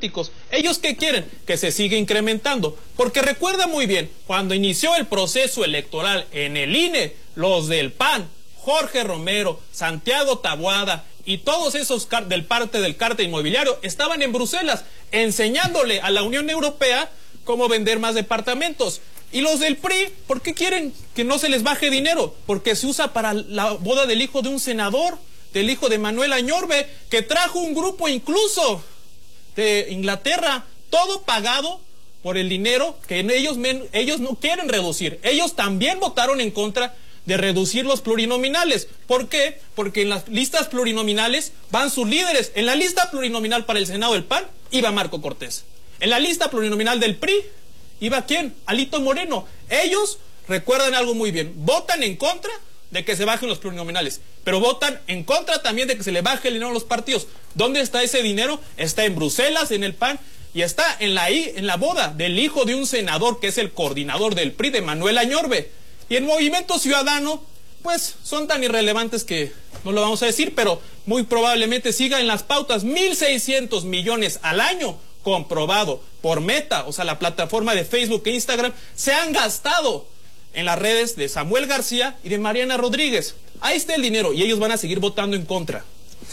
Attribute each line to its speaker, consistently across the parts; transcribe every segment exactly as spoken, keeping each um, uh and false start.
Speaker 1: políticos. ¿Ellos qué quieren? Que se siga incrementando. Porque recuerda muy bien, cuando inició el proceso electoral en el I N E, los del P A N, Jorge Romero, Santiago Taboada y todos esos del parte del cártel inmobiliario estaban en Bruselas enseñándole a la Unión Europea cómo vender más departamentos. Y los del P R I, ¿por qué quieren que no se les baje dinero? Porque se usa para la boda del hijo de un senador, del hijo de Manuel Añorbe, que trajo un grupo incluso de Inglaterra, todo pagado por el dinero que ellos, ellos no quieren reducir. Ellos también votaron en contra de reducir los plurinominales. ¿Por qué? Porque en las listas plurinominales van sus líderes. En la lista plurinominal para el Senado del P A N iba Marco Cortés. En la lista plurinominal del P R I iba ¿quién? Alito Moreno. Ellos recuerdan algo muy bien. Votan en contra de que se bajen los plurinominales, pero votan en contra también de que se le baje el dinero a los partidos. ¿Dónde está ese dinero? Está en Bruselas, en el P A N, y está en la, en la boda del hijo de un senador que es el coordinador del P R I, de Manuel Añorbe. Y el Movimiento Ciudadano, pues son tan irrelevantes que no lo vamos a decir, pero muy probablemente siga en las pautas. mil seiscientos millones al año, comprobado por Meta, o sea, la plataforma de Facebook e Instagram, se han gastado en las redes de Samuel García y de Mariana Rodríguez. Ahí está el dinero y ellos van a seguir votando en contra.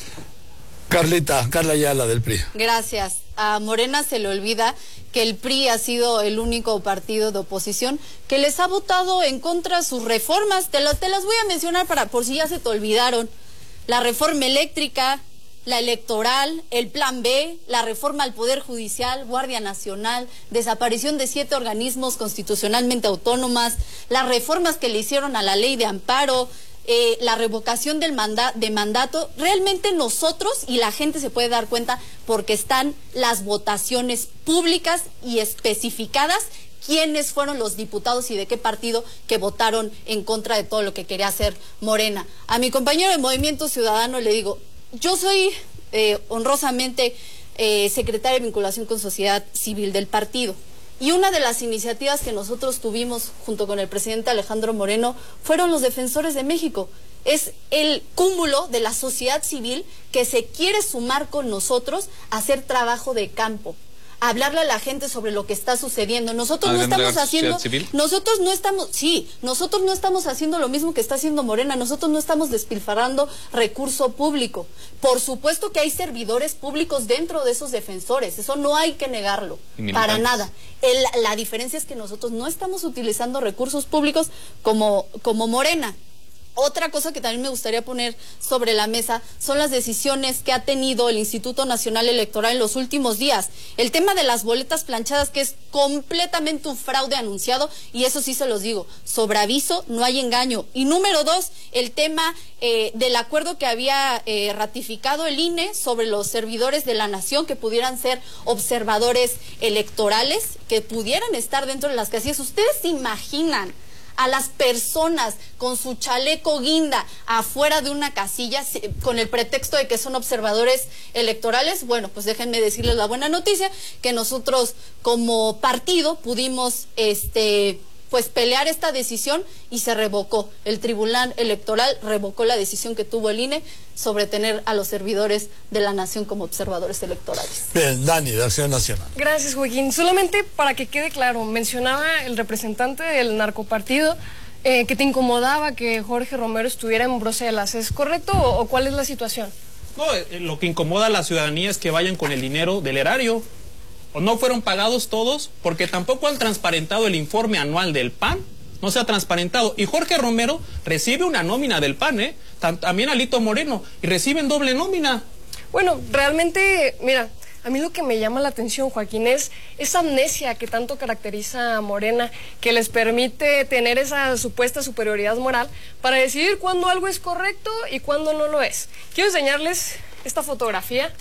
Speaker 2: Carlita, Carla Ayala del P R I.
Speaker 3: Gracias. A Morena se le olvida que el P R I ha sido el único partido de oposición que les ha votado en contra de sus reformas. Te, lo, te las voy a mencionar para por si ya se te olvidaron. La reforma eléctrica, la electoral, el plan B, la reforma al Poder Judicial, Guardia Nacional, desaparición de siete organismos constitucionalmente autónomas, las reformas que le hicieron a la ley de amparo, eh, la revocación del manda de mandato. Realmente nosotros, y la gente se puede dar cuenta porque están las votaciones públicas y especificadas quiénes fueron los diputados y de qué partido que votaron en contra de todo lo que quería hacer Morena. A mi compañero de Movimiento Ciudadano le digo, yo soy eh, honrosamente eh, secretaria de vinculación con sociedad civil del partido. Y una de las iniciativas que nosotros tuvimos junto con el presidente Alejandro Moreno fueron los Defensores de México. Es el cúmulo de la sociedad civil que se quiere sumar con nosotros a hacer trabajo de campo, a hablarle a la gente sobre lo que está sucediendo. Nosotros no estamos haciendo, nosotros no estamos, sí, nosotros no estamos haciendo lo mismo que está haciendo Morena. Nosotros no estamos despilfarrando recurso público. Por supuesto que hay servidores públicos dentro de esos defensores, eso no hay que negarlo, para nada. El, la diferencia es que nosotros no estamos utilizando recursos públicos como, como Morena. Otra cosa que también me gustaría poner sobre la mesa son las decisiones que ha tenido el Instituto Nacional Electoral en los últimos días. El tema de las boletas planchadas, que es completamente un fraude anunciado, y eso sí se los digo, sobre aviso no hay engaño. Y número dos, el tema eh, del acuerdo que había eh, ratificado el I N E sobre los servidores de la nación que pudieran ser observadores electorales, que pudieran estar dentro de las casillas. ¿Ustedes se imaginan a las personas con su chaleco guinda afuera de una casilla con el pretexto de que son observadores electorales? Bueno, pues déjenme decirles la buena noticia, que nosotros como partido pudimos este pues pelear esta decisión y se revocó. El Tribunal Electoral revocó la decisión que tuvo el I N E sobre tener a los servidores de la nación como observadores electorales.
Speaker 2: Bien, Dani, de Acción Nacional.
Speaker 4: Gracias, Joaquín. Solamente para que quede claro, mencionaba el representante del narcopartido eh, que te incomodaba que Jorge Romero estuviera en Bruselas. ¿Es correcto o, o cuál es la situación?
Speaker 1: No, eh, lo que incomoda a la ciudadanía es que vayan con el dinero del erario. ¿O no fueron pagados todos? Porque tampoco han transparentado el informe anual del P A N. No se ha transparentado. Y Jorge Romero recibe una nómina del P A N, ¿eh? También Alito Moreno. Y reciben doble nómina.
Speaker 4: Bueno, realmente, mira, a mí lo que me llama la atención, Joaquín, es esa amnesia que tanto caracteriza a Morena, que les permite tener esa supuesta superioridad moral para decidir cuándo algo es correcto y cuándo no lo es. Quiero enseñarles esta fotografía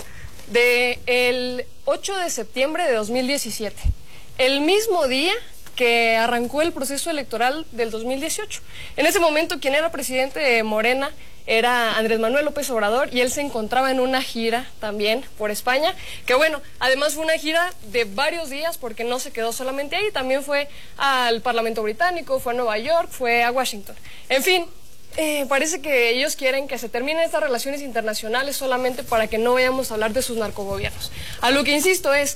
Speaker 4: del ocho de septiembre de dos mil diecisiete, el mismo día que arrancó el proceso electoral del dos mil dieciocho. En ese momento, quien era presidente de Morena era Andrés Manuel López Obrador, y él se encontraba en una gira también por España, que bueno, además fue una gira de varios días porque no se quedó solamente ahí, también fue al Parlamento Británico, fue a Nueva York, fue a Washington. En fin, Eh, parece que ellos quieren que se terminen estas relaciones internacionales solamente para que no vayamos a hablar de sus narcogobiernos. A lo que insisto es,